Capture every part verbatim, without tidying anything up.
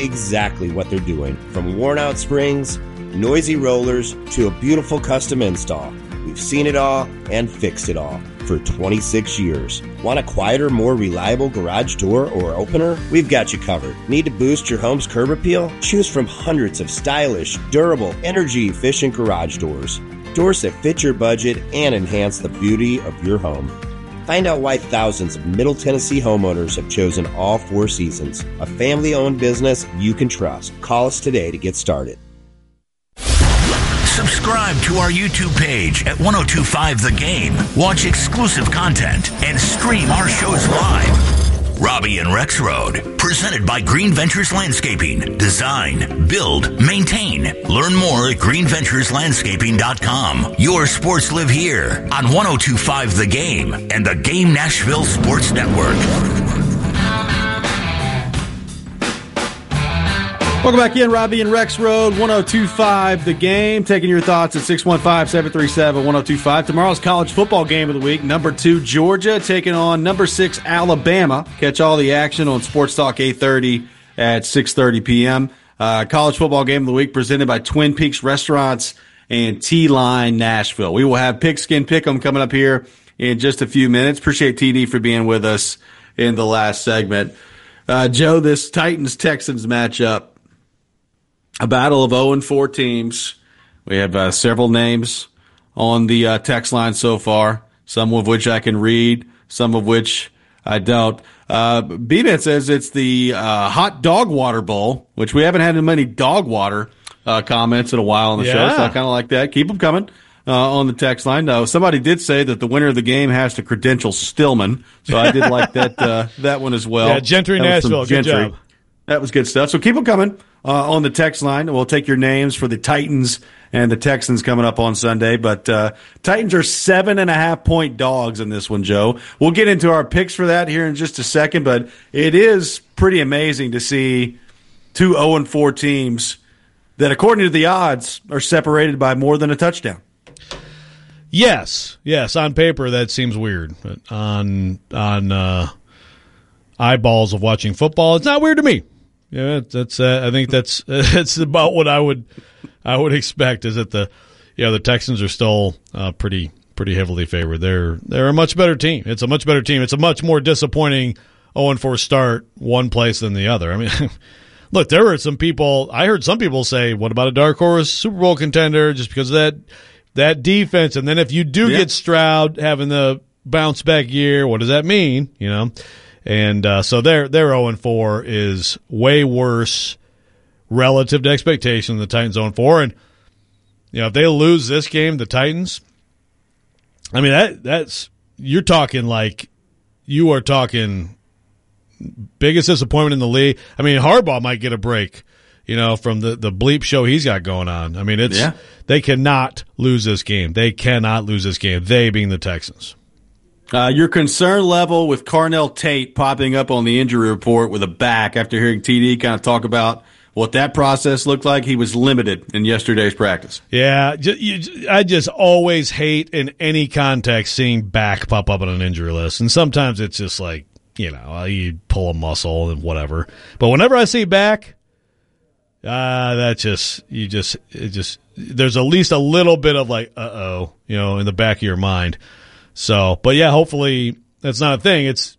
exactly what they're doing. From worn-out springs, noisy rollers, to a beautiful custom install. We've seen it all and fixed it all for twenty-six years. Want a quieter, more reliable garage door or opener? We've got you covered. Need to boost your home's curb appeal? Choose from hundreds of stylish, durable, energy-efficient garage doors. Doors that fit your budget and enhance the beauty of your home. Find out why thousands of Middle Tennessee homeowners have chosen All Four Seasons, a family-owned business you can trust. Call us today to get started. Subscribe to our YouTube page at ten twenty-five The Game. Watch exclusive content and stream our shows live. Robbie and Rex Road, presented by Green Ventures Landscaping. Design, build, maintain. Learn more at green ventures landscaping dot com. Your sports live here on ten twenty-five The Game and the Game Nashville Sports Network. Welcome back in, Robbie and Rex Road, ten twenty-five The Game. Taking your thoughts at six one five, seven three seven, ten twenty-five. Tomorrow's college football game of the week. Number two, Georgia, taking on number six, Alabama. Catch all the action on Sports Talk eight thirty at six thirty p.m. Uh, college football game of the week presented by Twin Peaks Restaurants and T-Line Nashville. We will have Pigskin Pick'em coming up here in just a few minutes. Appreciate T D for being with us in the last segment. Uh, Joe, this Titans-Texans matchup, a battle of oh and four teams. We have uh, several names on the uh, text line so far, some of which I can read, some of which I don't. Uh, B-Man says it's the uh, Hot Dog Water Bowl, which we haven't had many dog water uh, comments in a while on the yeah. show, so I kind of like that. Keep them coming uh, on the text line. Now, somebody did say that the winner of the game has to credential Stillman, so I did like that uh, that one as well. Yeah, Gentry Nashville, good job. That was good stuff. So keep them coming uh, on the text line. We'll take your names for the Titans and the Texans coming up on Sunday. But uh, Titans are seven and a half point dogs in this one, Joe. We'll get into our picks for that here in just a second. But it is pretty amazing to see two oh and four teams that, according to the odds, are separated by more than a touchdown. Yes, yes. On paper, that seems weird. But on on uh, eyeballs of watching football, it's not weird to me. Yeah, that's. Uh, I think that's that's about what I would I would expect. Is that the yeah the Texans are still uh, pretty pretty heavily favored. They're they're a much better team. It's a much better team. It's a much more disappointing oh and four start one place than the other. I mean, look, there were some people. I heard some people say, "What about a dark horse Super Bowl contender?" Just because of that that defense. And then if you do yeah. get Stroud having the bounce back year, what does that mean? You know. And uh, so their their oh and four is way worse relative to expectation than the Titans oh and four. And you know, if they lose this game, the Titans, I mean that that's you're talking like you are talking biggest disappointment in the league. I mean, Harbaugh might get a break, you know, from the, the bleep show he's got going on. I mean, it's yeah. they cannot lose this game. They cannot lose this game. They being the Texans. Uh, your concern level with Carnell Tate popping up on the injury report with a back after hearing T D kind of talk about what that process looked like. He was limited in yesterday's practice. Yeah, I just always hate in any context seeing back pop up on an injury list. And sometimes it's just like, you know, you pull a muscle and whatever. But whenever I see back, uh, that just, you just, it just, there's at least a little bit of like, uh-oh, you know, in the back of your mind. So, but yeah, hopefully that's not a thing. It's,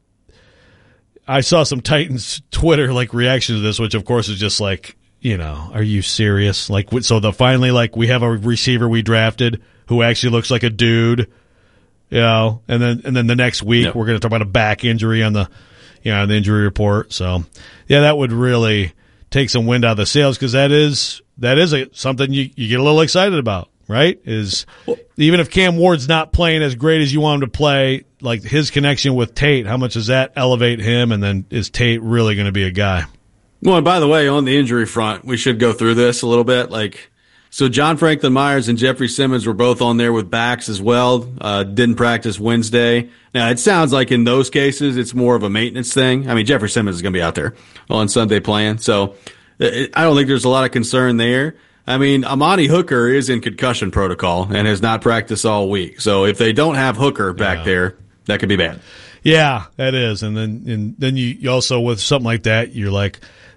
I saw some Titans Twitter like reaction to this, which of course is just like, you know, are you serious? Like, so the finally, like we have a receiver we drafted who actually looks like a dude, you know, and then, and then the next week yep. we're going to talk about a back injury on the, you know, on the injury report. So yeah, that would really take some wind out of the sails. Cause that is, that is a, something you, you get a little excited about. Right? Is even if Cam Ward's not playing as great as you want him to play, like his connection with Tate, how much does that elevate him? And then is Tate really going to be a guy? Well, and by the way, on the injury front, we should go through this a little bit. Like, so John Franklin Myers and Jeffrey Simmons were both on there with backs as well. Uh, didn't practice Wednesday. Now, it sounds like in those cases, it's more of a maintenance thing. I mean, Jeffrey Simmons is going to be out there on Sunday playing. So it, I don't think there's a lot of concern there. I mean, Amani Hooker is in concussion protocol and has not practiced all week. So if they don't have Hooker back yeah. there, that could be bad. Yeah, that is. And then and then you, you also, with something like that, you're like,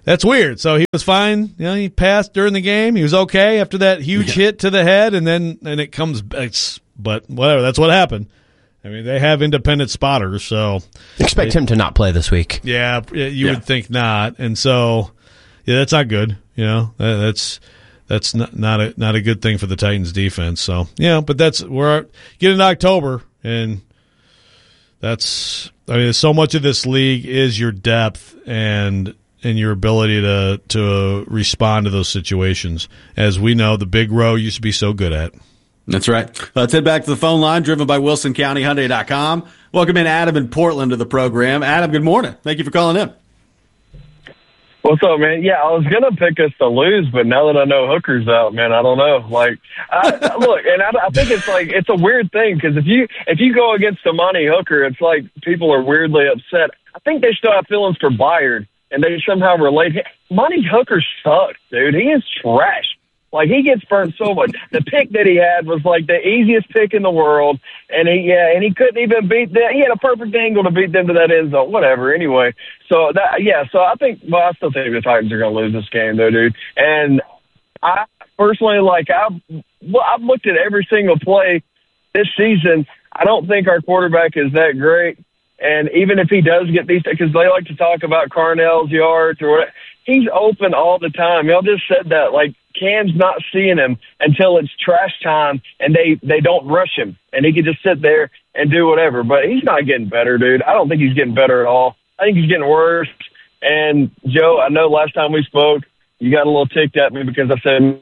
that's weird. So he was fine. You know, he passed during the game. He was okay after that huge yeah. hit to the head, and then and it comes. It's, but whatever. That's what happened. I mean, they have independent spotters, so expect they, him to not play this week. Yeah, you yeah. would think not, and so yeah, that's not good. You know, that, that's that's not not a not a good thing for the Titans defense. So yeah, but that's we're getting into October, and that's I mean, so much of this league is your depth and and your ability to to respond to those situations. As we know, the big row used to be so good at. That's right. Let's head back to the phone line, driven by Wilson County Hyundai dot com. Welcome in Adam in Portland to the program. Adam, good morning. Thank you for calling in. What's up, man? Yeah, I was going to pick us to lose, but now that I know Hooker's out, man, I don't know. Like, I, look, and I, I think it's like, it's a weird thing, because if you, if you go against Amani Hooker, it's like people are weirdly upset. I think they still have feelings for Byard, and they somehow relate. Amani Hooker sucks, dude. He is trash. Like, he gets burnt so much. The pick that he had was like the easiest pick in the world, and he yeah, and he couldn't even beat them. He had a perfect angle to beat them to that end zone. Whatever. Anyway, so that yeah, so I think well, I still think the Titans are going to lose this game, though, dude. And I personally, like, I've well, I've looked at every single play this season. I don't think our quarterback is that great. And even if he does get these, because they like to talk about Carnell's yards or whatever, he's open all the time. Y'all just said that, like, Cam's not seeing him until it's trash time, and they, they don't rush him, and he can just sit there and do whatever. But he's not getting better, dude. I don't think he's getting better at all. I think he's getting worse. And, Joe, I know last time we spoke, you got a little ticked at me because I said...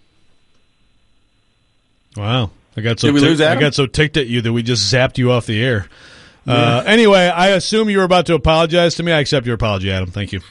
Wow. I got so Did we tick- lose Adam? I got so ticked at you that we just zapped you off the air. Yeah. Uh, anyway, I assume you were about to apologize to me. I accept your apology, Adam. Thank you.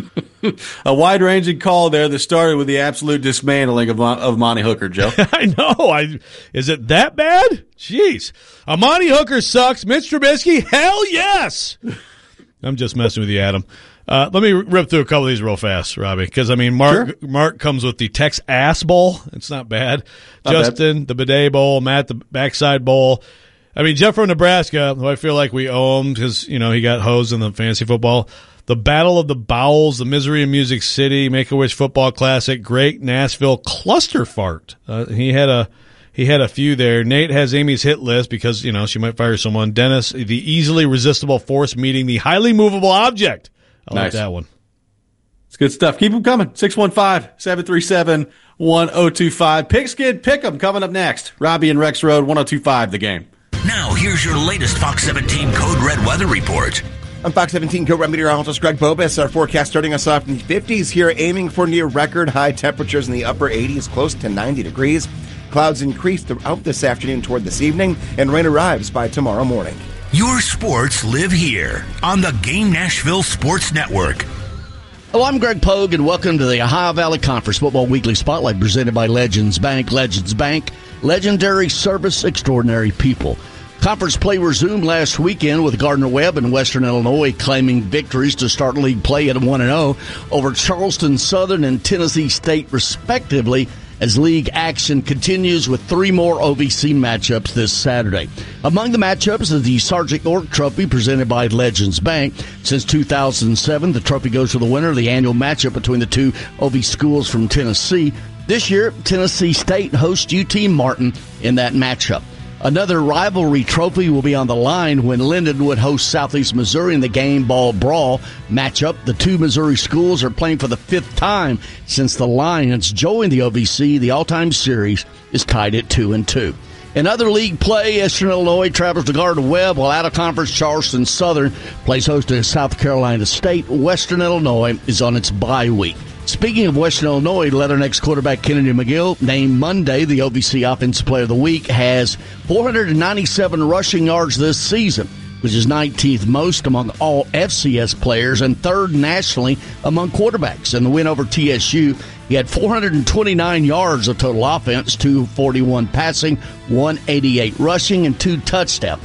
A wide-ranging call there that started with the absolute dismantling of, of Monty Hooker, Joe. I know. I Is it that bad? Jeez. Amani Hooker sucks. Mitch Trubisky? Hell yes. I'm just messing with you, Adam. Uh, let me rip through a couple of these real fast, Robbie, because, I mean, Mark sure. Mark comes with the Tex Ass Bowl. It's not bad. Not Justin, bad. The Bidet Bowl. Matt, the Backside Bowl. I mean, Jeff from Nebraska, who I feel like we owe him because, you know, he got hosed in the fantasy football. The Battle of the Bowels, the Misery in Music City, Make-A-Wish Football Classic, Great Nashville Cluster Fart. Uh, he had a he had a few there. Nate has Amy's hit list because, you know, she might fire someone. Dennis, the easily resistible force meeting the highly movable object. I nice. like that one. It's good stuff. Keep them coming. six one five, seven three seven, one oh two five. Pigskin Pick'em coming up next. Robbie and Rex Road, one oh two five, The Game. Now, here's your latest Fox seventeen Code Red weather report. I'm Fox seventeen Code Red meteorologist Greg Bobus. Our forecast starting us off in the fifties here, aiming for near record high temperatures in the upper eighties, close to ninety degrees. Clouds increase throughout this afternoon toward this evening, and rain arrives by tomorrow morning. Your sports live here on the Game Nashville Sports Network. Hello, I'm Greg Pogue, and welcome to the Ohio Valley Conference Football Weekly Spotlight presented by Legends Bank. Legends Bank, legendary service, extraordinary people. Conference play resumed last weekend with Gardner-Webb and Western Illinois claiming victories to start league play at one and oh over Charleston Southern and Tennessee State, respectively, as league action continues with three more O V C matchups this Saturday. Among the matchups is the Sergeant York Trophy presented by Legends Bank. Since two thousand seven, the trophy goes to the winner of the annual matchup between the two O V schools from Tennessee. This year, Tennessee State hosts U T Martin in that matchup. Another rivalry trophy will be on the line when Lindenwood hosts Southeast Missouri in the Game Ball Brawl matchup. The two Missouri schools are playing for the fifth time since the Lions joined the O V C. The all-time series is tied at two and two. In other league play, Eastern Illinois travels to Gardner-Webb, while out-of-conference Charleston Southern plays host to South Carolina State. Western Illinois is on its bye week. Speaking of Western Illinois, Leathernecks quarterback Kennedy McGill, named Monday the O V C Offensive Player of the Week, has four hundred ninety-seven rushing yards this season, which is nineteenth most among all F C S players and third nationally among quarterbacks. In the win over T S U, he had four hundred twenty-nine yards of total offense, two forty-one passing, one eighty-eight rushing, and two touchdowns.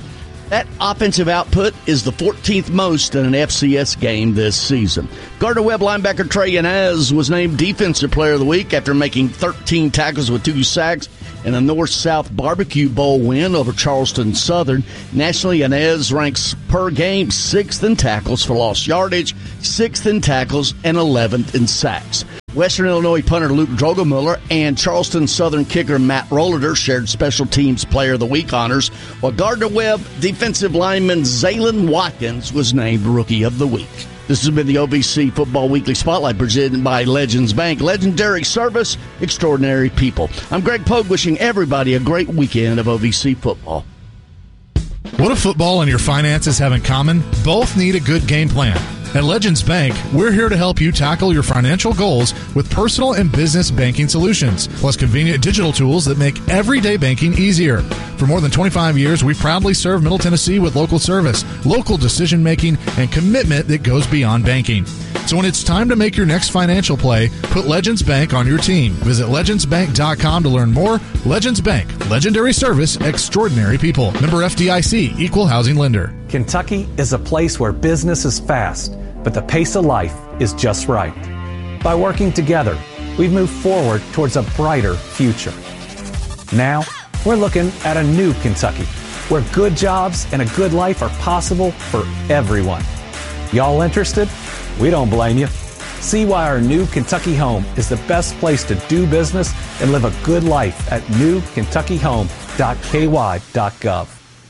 That offensive output is the fourteenth most in an F C S game this season. Gardner-Webb linebacker Trey Yanez was named Defensive Player of the Week after making thirteen tackles with two sacks in a North-South Barbecue Bowl win over Charleston Southern. Nationally, Yanez ranks per game sixth in tackles for lost yardage, sixth in tackles, and eleventh in sacks. Western Illinois punter Luke Drogemiller and Charleston Southern kicker Matt Rollader shared Special Teams Player of the Week honors, while Gardner-Webb defensive lineman Zaylen Watkins was named Rookie of the Week. This has been the O V C Football Weekly Spotlight presented by Legends Bank. Legendary service, extraordinary people. I'm Greg Pogue wishing everybody a great weekend of O V C football. What do football and your finances have in common? Both need a good game plan. At Legends Bank, we're here to help you tackle your financial goals with personal and business banking solutions, plus convenient digital tools that make everyday banking easier. For more than twenty-five years, we proudly serve Middle Tennessee with local service, local decision-making, and commitment that goes beyond banking. So when it's time to make your next financial play, put Legends Bank on your team. Visit legends bank dot com to learn more. Legends Bank, legendary service, extraordinary people. Member F D I C, Equal Housing Lender. Kentucky is a place where business is fast, but the pace of life is just right. By working together, we've moved forward towards a brighter future. Now, we're looking at a new Kentucky, where good jobs and a good life are possible for everyone. Y'all interested? We don't blame you. See why our new Kentucky home is the best place to do business and live a good life at new kentucky home dot k y dot gov.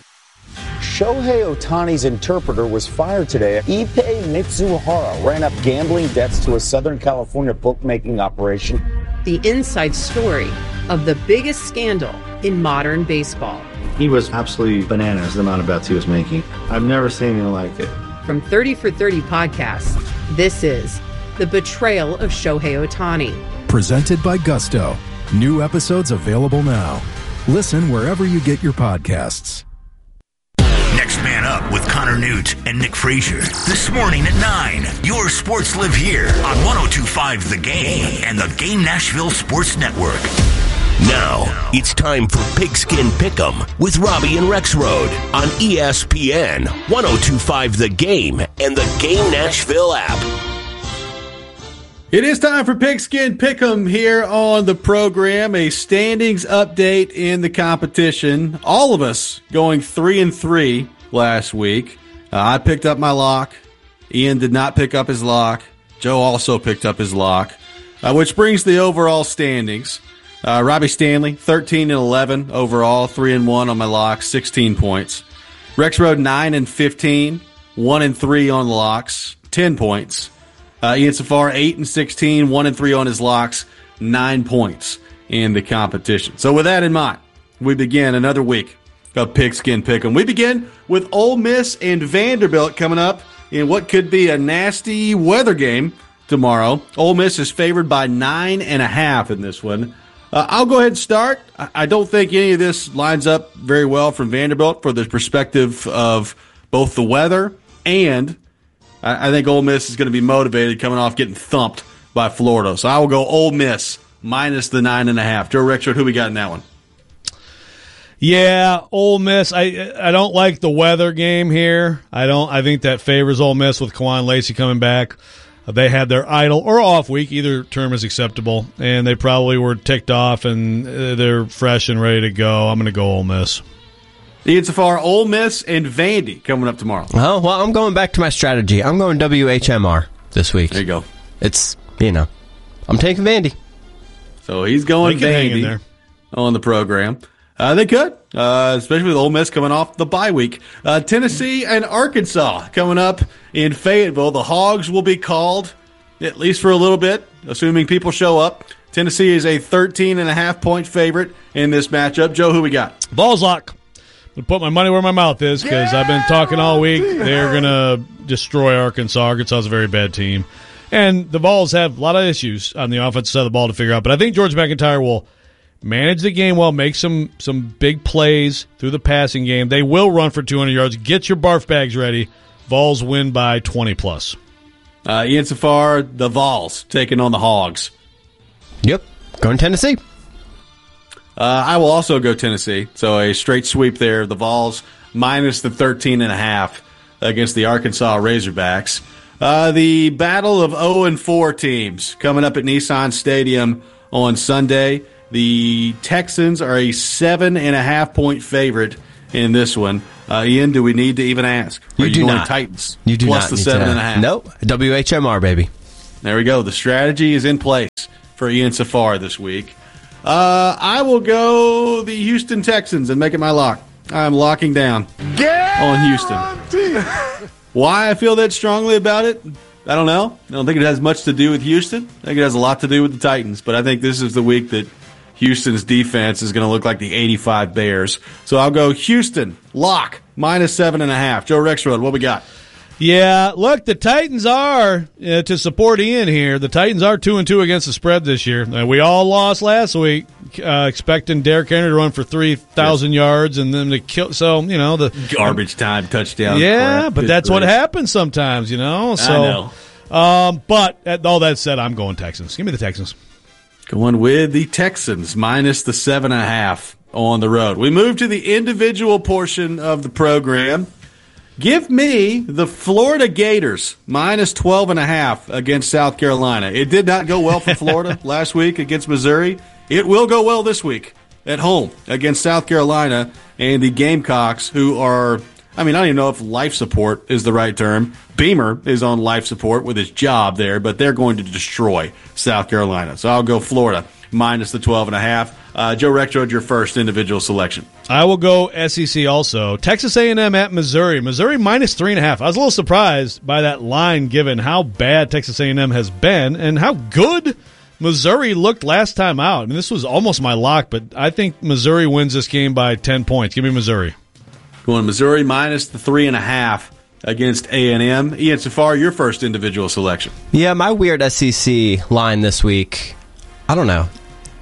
Shohei Ohtani's interpreter was fired today. Ippei Mitsuhara ran up gambling debts to a Southern California bookmaking operation. The inside story of the biggest scandal in modern baseball. He was absolutely bananas, the amount of bets he was making. I've never seen anything like it. From thirty for thirty Podcasts, this is The Betrayal of Shohei Ohtani. Presented by Gusto. New episodes available now. Listen wherever you get your podcasts. Next Man Up with Connor Newt and Nick Frazier. This morning at nine. Your sports live here on one oh two point five The Game and the Game Nashville Sports Network. Now, it's time for Pigskin Pick'em with Robbie and Rexroad on E S P N, one oh two point five The Game, and the Game Nashville app. It is time for Pigskin Pick'em here on the program. A standings update in the competition. All of us going three and three last week. Uh, I picked up my lock. Ian did not pick up his lock. Joe also picked up his lock, uh, which brings the overall standings. Uh, Robbie Stanley, thirteen and eleven overall, three and one on my lock, sixteen points. Rexroad, nine and fifteen, one and three on the locks, ten points. Uh, Ian Safar, eight and sixteen, one and three on his locks, nine points in the competition. So with that in mind, we begin another week of Pigskin Pick'em. We begin with Ole Miss and Vanderbilt coming up in what could be a nasty weather game tomorrow. Ole Miss is favored by nine and a half in this one. Uh, I'll go ahead and start. I don't think any of this lines up very well from Vanderbilt for the perspective of both the weather and I, I think Ole Miss is going to be motivated coming off getting thumped by Florida. So I will go Ole Miss minus the nine and a half. Joe Rexford, who we got in that one? Yeah, Ole Miss. I I don't like the weather game here. I don't. I think that favors Ole Miss with Kawan Lacey coming back. They had their idle or off week. Either term is acceptable, and they probably were ticked off, and they're fresh and ready to go. I'm going to go Ole Miss. Ian Safar, Ole Miss and Vandy coming up tomorrow. Oh, well, I'm going back to my strategy. I'm going W H M R this week. There you go. It's, you know, I'm taking Vandy. So he's going Vandy there on the program. Uh, they could, uh, especially with Ole Miss coming off the bye week. Uh, Tennessee and Arkansas coming up in Fayetteville. The Hogs will be called, at least for a little bit, assuming people show up. Tennessee is a thirteen and a half point favorite in this matchup. Joe, who we got? Balls lock. I'm going to put my money where my mouth is because yeah! I've been talking all week. They're going to destroy Arkansas. Arkansas is a very bad team. And the Vols have a lot of issues on the offensive side of the ball to figure out. But I think George McIntyre will manage the game well, make some some big plays through the passing game. They will run for two hundred yards. Get your barf bags ready. Vols win by twenty plus. Uh, Ian Safar, the Vols taking on the Hogs. Yep, going Tennessee. Uh, I will also go Tennessee. So a straight sweep there. The Vols minus the thirteen and a half against the Arkansas Razorbacks. Uh, the battle of oh and four teams coming up at Nissan Stadium on Sunday. The Texans are a seven and a half point favorite in this one. Uh, Ian, do we need to even ask? You, are you do going not. Titans You do plus not the need seven to. and a half? Nope. W H M R, baby. There we go. The strategy is in place for Ian Safar this week. Uh, I will go the Houston Texans and make it my lock. I'm locking down on Houston. Why I feel that strongly about it, I don't know. I don't think it has much to do with Houston. I think it has a lot to do with the Titans. But I think this is the week that Houston's defense is going to look like the eighty-five Bears. So I'll go Houston, lock, minus seven and a half. Joe Rexroad, what we got? Yeah, look, the Titans are, uh, to support Ian here, the Titans are two and two against the spread this year. Uh, we all lost last week, uh, expecting Derrick Henry to run for three thousand yes. yards and then to kill. So, you know, the garbage time touchdown. Yeah, crap. but Good that's grief. what happens sometimes, you know. So, I know. Um, but at all that said, I'm going Texans. Give me the Texans. Going with the Texans, minus the seven and a half on the road. We move to the individual portion of the program. Give me the Florida Gators, minus twelve and a half against South Carolina. It did not go well for Florida last week against Missouri. It will go well this week at home against South Carolina and the Gamecocks, who are, I mean, I don't even know if life support is the right term. Beamer is on life support with his job there, but they're going to destroy South Carolina. So I'll go Florida, minus the twelve and a half. Uh, Joe Rexroad, your first individual selection. I will go S E C also. Texas A and M at Missouri. Missouri minus three and a half. I was a little surprised by that line given how bad Texas A and M has been and how good Missouri looked last time out. And this was almost my lock, but I think Missouri wins this game by ten points. Give me Missouri. Going Missouri minus the three and a half against A and M. Ian Safar, your first individual selection. Yeah, my weird S E C line this week, I don't know.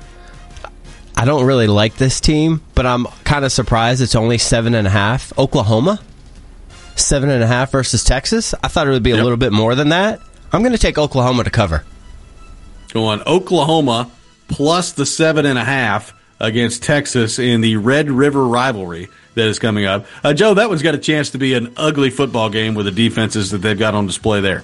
I don't really like this team, but I'm kind of surprised it's only seven and a half. Oklahoma, seven and a half versus Texas. I thought it would be yep. a little bit more than that. I'm going to take Oklahoma to cover. Going Oklahoma plus the seven and a half against Texas in the Red River rivalry that is coming up. Uh, Joe, that one's got a chance to be an ugly football game with the defenses that they've got on display there.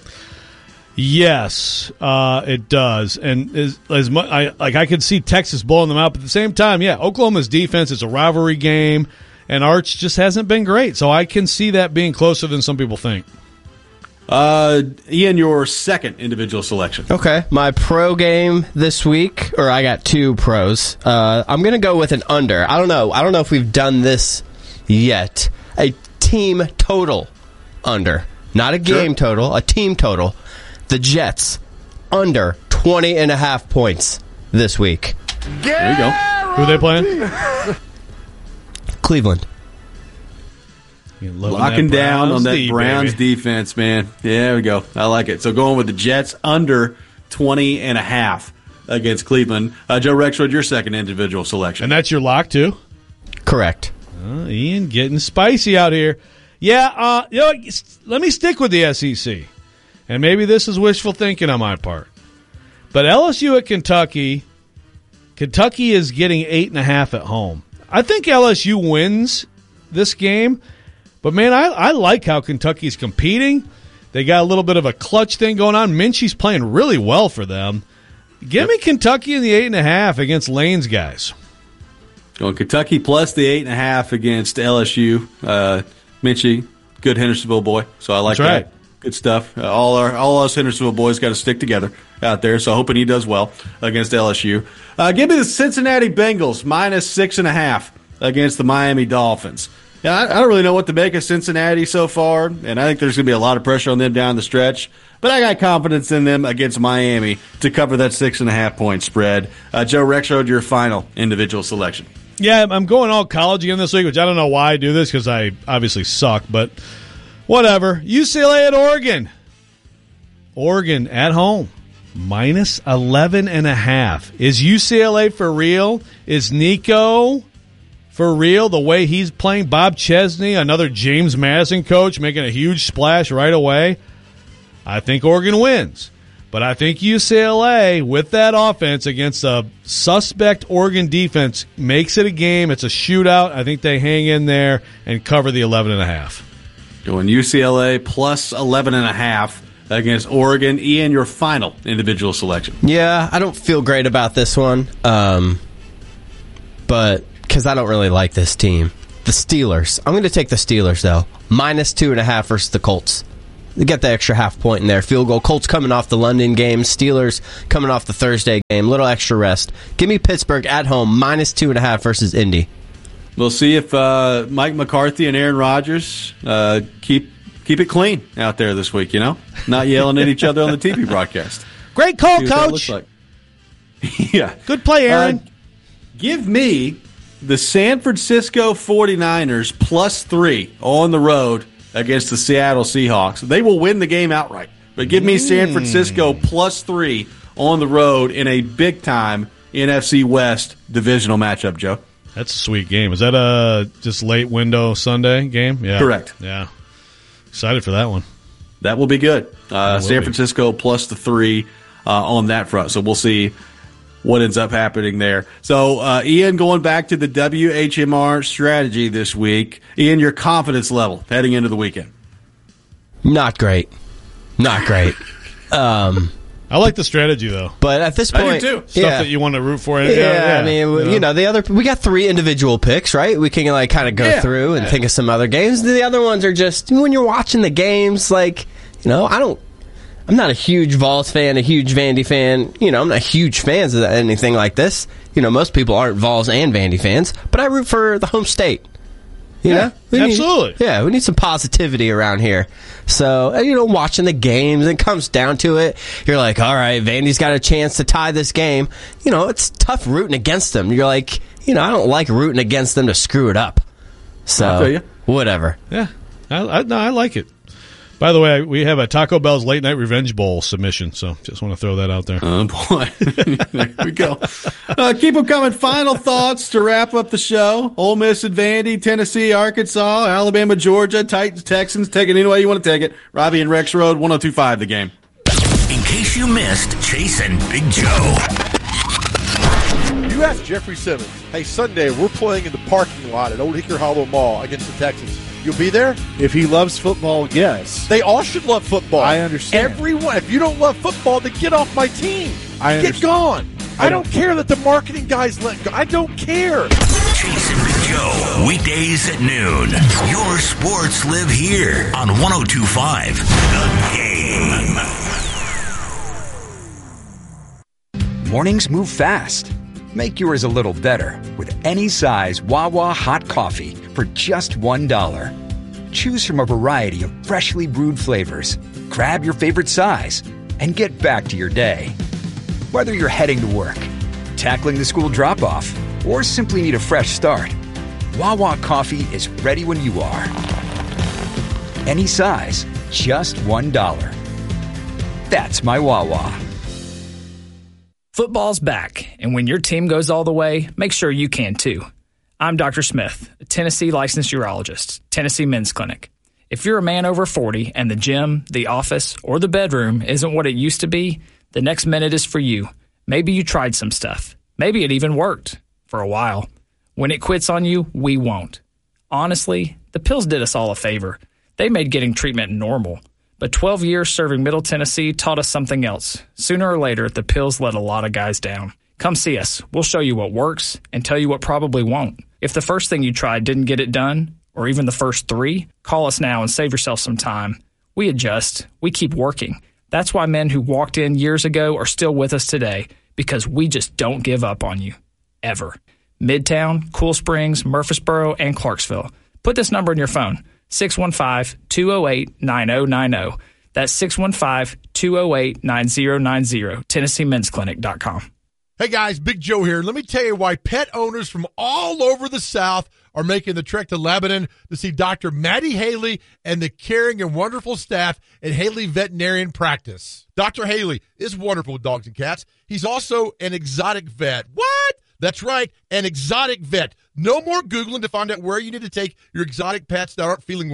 Yes, uh, it does, and as, as much, I like I could see Texas blowing them out, but at the same time, yeah, Oklahoma's defense is a rivalry game, and Arch just hasn't been great, so I can see that being closer than some people think. Uh, Ian, your second individual selection. Okay, my pro game this week, or I got two pros. Uh, I'm going to go with an under. I don't know. I don't know if we've done this yet. A team total under, not a game sure. total, a team total. The Jets, under twenty and a half points this week. There you go. Who are they playing? Cleveland. Locking down on that D, Browns baby. defense, man. Yeah, there we go. I like it. So going with the Jets, under twenty and a half against Cleveland. Uh, Joe Rexroad, your second individual selection. And that's your lock, too? Correct. Uh, Ian getting spicy out here. Yeah, uh, you know, let me stick with the S E C. And maybe this is wishful thinking on my part. But L S U at Kentucky, Kentucky is getting eight and a half at home. I think L S U wins this game. But, man, I, I like how Kentucky's competing. They got a little bit of a clutch thing going on. Minchie's playing really well for them. Give yep. me Kentucky in the eight and a half against Lane's guys. Going Kentucky plus the eight and a half against L S U. Uh, Minchie, good Hendersonville boy. So I like That's right. that. Good stuff. Uh, all our all us Hendersonville boys got to stick together out there. So hoping he does well against L S U. Uh, give me the Cincinnati Bengals minus six and a half against the Miami Dolphins. Yeah, I, I don't really know what to make of Cincinnati so far, and I think there's going to be a lot of pressure on them down the stretch. But I got confidence in them against Miami to cover that six and a half point spread. Uh, Joe Rexroad, your final individual selection. Yeah, I'm going all college again this week, which I don't know why I do this because I obviously suck, but. Whatever. U C L A at Oregon. Oregon at home. Minus eleven and a half. Is U C L A for real? Is Nico for real? The way he's playing, Bob Chesney, another James Madison coach, making a huge splash right away. I think Oregon wins. But I think U C L A, with that offense against a suspect Oregon defense, makes it a game. It's a shootout. I think they hang in there and cover the eleven and a half. Going U C L A plus eleven and a half against Oregon. Ian, your final individual selection. Yeah, I don't feel great about this one, um, but because I don't really like this team. The Steelers. I'm going to take the Steelers, though. Minus two and a half versus the Colts. They get the extra half point in there. Field goal. Colts coming off the London game. Steelers coming off the Thursday game. Little extra rest. Give me Pittsburgh at home. Minus two and a half versus Indy. We'll see if uh, Mike McCarthy and Aaron Rodgers uh, keep keep it clean out there this week, you know? Not yelling at each other on the T V broadcast. Great call, See what that Coach. looks like. Yeah. Good play, Aaron. Uh, give me the San Francisco forty-niners plus three on the road against the Seattle Seahawks. They will win the game outright. But give me San Francisco plus three on the road in a big-time N F C West divisional matchup, Joe. That's a sweet game. Is that a just late window Sunday game? Yeah. Correct. Yeah. Excited for that one. That will be good. Uh, San be. Francisco plus the three uh, on that front. So we'll see what ends up happening there. So, uh, Ian, going back to the W H M R strategy this week, Ian, your confidence level heading into the weekend? Not great. Not great. um, I like the strategy, though. But at this point, I do too. Stuff yeah. that you want to root for. Yeah, Yeah, yeah, I mean, you know. you know, the other we got three individual picks, right? We can like kind of go Yeah. through and think of some other games. The other ones are just when you're watching the games, like you know, I don't. I'm not a huge Vols fan, a huge Vandy fan. You know, I'm not huge fans of anything like this. You know, most people aren't Vols and Vandy fans, but I root for the home state. You Yeah, know? We need- absolutely. yeah, we need some positivity around here. So, you know, watching the games, it comes down to it. You're like, all right, Vandy's got a chance to tie this game. You know, it's tough rooting against them. You're like, you know, I don't like rooting against them to screw it up. I So, feel ya. whatever. Yeah, I, I, no, I like it. By the way, we have a Taco Bell's Late Night Revenge Bowl submission, so just want to throw that out there. Oh, boy. There we go. Uh, keep them coming. Final thoughts to wrap up the show. Ole Miss and Vandy, Tennessee, Arkansas, Alabama, Georgia, Titans, Texans. Take it any way you want to take it. Robbie and Rex Road, one oh two point five The Game. In case you missed Chase and Big Joe. You asked Jeffrey Simmons, hey, Sunday we're playing in the parking lot at Old Hickory Hollow Mall against the Texans. You'll be there? If he loves football, yes. They all should love football. I understand. Everyone. If you don't love football, then get off my team. I Get understand. gone. I I don't care that the marketing guys let go. I don't care. Chase and Big Joe. Weekdays at noon. Your sports live here on one oh two point five The Game. Mornings move fast. Make yours a little better with any size Wawa hot coffee for just one dollar. Choose from a variety of freshly brewed flavors. Grab your favorite size and get back to your day. Whether you're heading to work, tackling the school drop-off, or simply need a fresh start, Wawa coffee is ready when you are. Any size, just one dollar. That's my Wawa. Football's back, and when your team goes all the way, make sure you can too. I'm Doctor Smith, a Tennessee licensed urologist, Tennessee Men's Clinic. If you're a man over forty and the gym, the office, or the bedroom isn't what it used to be, the next minute is for you. Maybe you tried some stuff. Maybe it even worked for a while. When it quits on you, we won't. Honestly, the pills did us all a favor. They made getting treatment normal. But twelve years serving Middle Tennessee taught us something else. Sooner or later, the pills let a lot of guys down. Come see us. We'll show you what works and tell you what probably won't. If the first thing you tried didn't get it done, or even the first three, call us now and save yourself some time. We adjust. We keep working. That's why men who walked in years ago are still with us today, because we just don't give up on you. Ever. Midtown, Cool Springs, Murfreesboro, and Clarksville. Put this number in your phone. six one five, two oh eight, nine oh nine oh. That's six one five, two oh eight, nine oh nine oh. Tennessee Men's Clinic dot com. Hey guys, Big Joe here. Let me tell you why pet owners from all over the South are making the trek to Lebanon to see Doctor Maddie Haley and the caring and wonderful staff at Haley Veterinarian Practice. Doctor Haley is wonderful with dogs and cats. He's also an exotic vet. What? That's right, an exotic vet. No more Googling to find out where you need to take your exotic pets that aren't feeling well.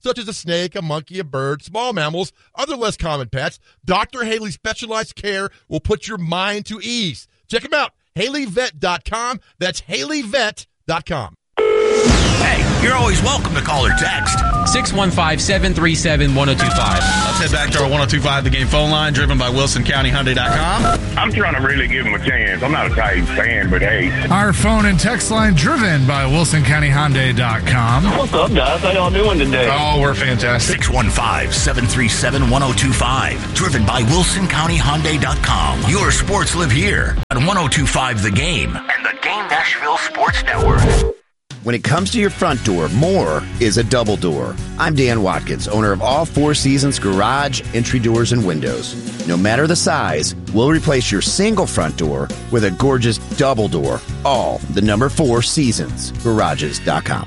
such as a snake, a monkey, a bird, small mammals, other less common pets, Doctor Haley's specialized care will put your mind to ease. Check them out, Haley Vet dot com. That's Haley Vet dot com. Hey, you're always welcome to call or text. six one five, seven three seven, one oh two five. Let's head back to our one oh two five The Game phone line, driven by Wilson County Hyundai dot com. I'm trying to really give him a chance. I'm not a Titans fan, but hey. Our phone and text line driven by Wilson County Hyundai dot com. What's up, guys? How y'all doing today? Oh, we're fantastic. six one five, seven three seven, one oh two five. Driven by Wilson County Hyundai dot com. Your sports live here on one oh two five The Game and the Game Nashville Sports Network. When it comes to your front door, more is a double door. I'm Dan Watkins, owner of All Four Seasons Garage, Entry Doors, and Windows. No matter the size, we'll replace your single front door with a gorgeous double door. All the number four Seasons Garages dot com.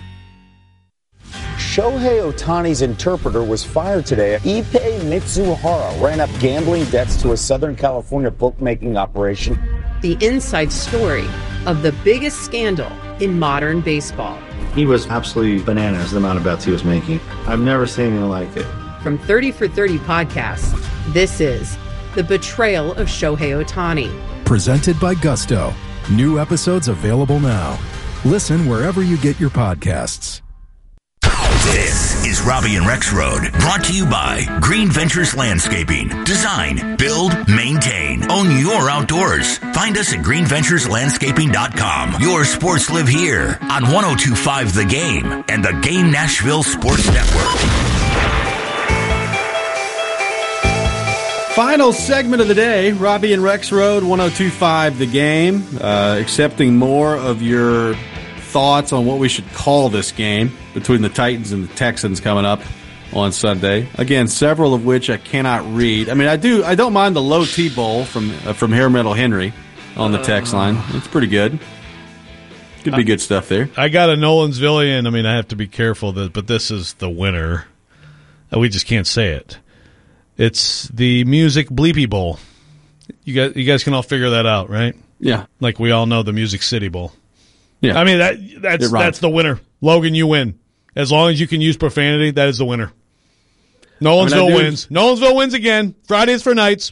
Shohei Ohtani's interpreter was fired today. Ippei Mitsuhara ran up gambling debts to a Southern California bookmaking operation. The inside story of the biggest scandal in modern baseball. He was absolutely bananas, the amount of bets he was making. I've never seen anything like it. From thirty for thirty podcasts, this is The Betrayal of Shohei Ohtani. Presented by Gusto. New episodes available now. Listen wherever you get your podcasts. This is Robbie and Rex Road, brought to you by Green Ventures Landscaping. Design, build, maintain. Own your outdoors. Find us at green ventures landscaping dot com. Your sports live here on one oh two five The Game and the Game Nashville Sports Network. Final segment of the day, Robbie and Rex Road, one oh two five The Game. Uh, accepting more of your thoughts on what we should call this game between the Titans and the Texans coming up on Sunday. Again, several of which I cannot read. I mean, I do. I don't mind the low T bowl from uh, from Hair Metal Henry on the text line. It's pretty good. Could be good stuff there. I got a Nolansvillian. I mean, I have to be careful, that, but this is the winner. We just can't say it. It's the Music Bleepy Bowl. You guys, you guys can all figure that out, right? Yeah. Like we all know the Music City Bowl. Yeah. I mean, that that's that's the winner. Logan, you win. As long as you can use profanity, that is the winner. Nolansville I mean, I wins. Nolansville wins again. Fridays for nights.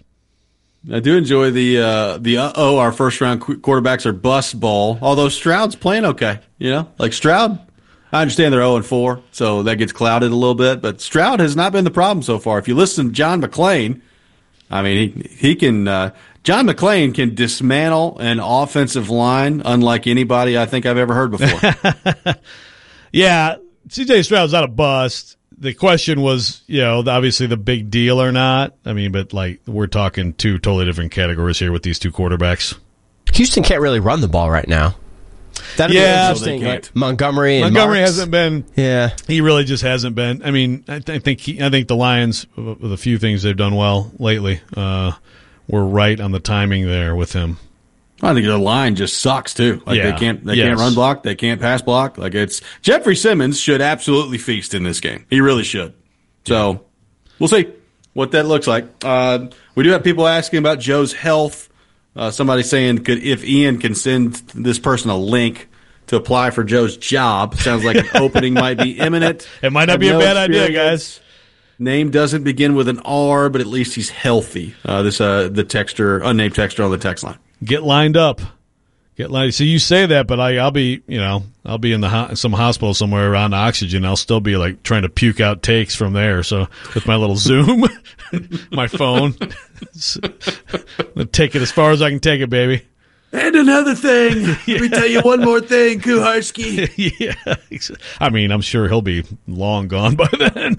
I do enjoy the uh, the uh oh our first round qu- quarterbacks are bust bowl. Although Stroud's playing okay, you know, like Stroud. I understand they're oh and four, so that gets clouded a little bit. But Stroud has not been the problem so far. If you listen to John McClain, I mean he he can. Uh, John McClain can dismantle an offensive line unlike anybody I think I've ever heard before. Yeah, C J Stroud's not a bust. The question was, you know, obviously the big deal or not. I mean, but like we're talking two totally different categories here with these two quarterbacks. Houston can't really run the ball right now. That'd yeah, be interesting. Like Montgomery and Montgomery Marks. hasn't been. Yeah, he really just hasn't been. I mean, I, th- I think he, I think the Lions, with a few things they've done well lately, uh, were right on the timing there with him. I think their line just sucks too. Like yeah. they can't, they yes. can't run block, they can't pass block. Like it's Jeffrey Simmons should absolutely feast in this game. He really should. So we'll see what that looks like. Uh, we do have people asking about Joe's health. Uh, somebody saying, could if Ian can send this person a link to apply for Joe's job? Sounds like an opening might be imminent. It might not be no a bad idea, experience. guys. Name doesn't begin with an R, but at least he's healthy. Uh, this uh, the texter, unnamed texter on the text line. Get lined up. Get lined. So you say that, but I, I'll be, you know, I'll be in the ho- some hospital somewhere around oxygen. I'll still be like trying to puke out takes from there. So with my little Zoom, my phone, I'll take it as far as I can take it, baby. And another thing, yeah. Let me tell you one more thing, Kuharski. Yeah, I mean, I'm sure he'll be long gone by then.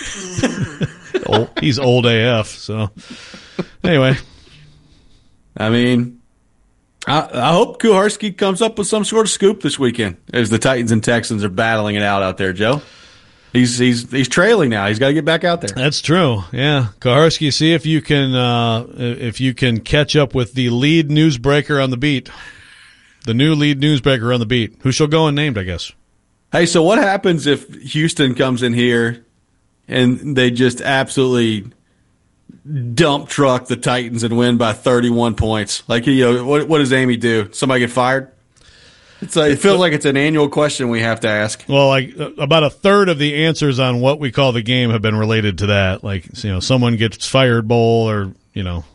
old, he's old A F. So anyway, I mean. I, I hope Kuharski comes up with some sort of scoop this weekend as the Titans and Texans are battling it out out there, Joe. He's he's he's trailing now. He's got to get back out there. That's true. Yeah, Kuharski, see if you can uh, if you can catch up with the lead newsbreaker on the beat, the new lead newsbreaker on the beat, who shall go unnamed, I guess. Hey, so what happens if Houston comes in here and they just absolutely dump truck the Titans and win by thirty-one points? Like, you know, what, what does Amy do? Somebody get fired? It's like, it feels like it's an annual question we have to ask. Well, like uh, about a third of the answers on what we call the game have been related to that. Like, you know, someone gets fired bowl or, you know,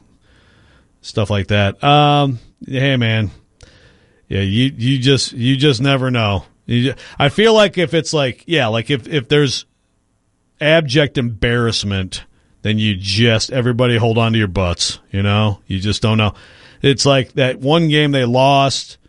stuff like that. Um, hey, man. Yeah, you, you just you just never know. You just, I feel like if it's like, yeah, like if, if there's abject embarrassment, then you just, everybody hold on to your butts, you know? You just don't know. It's like that one game they lost.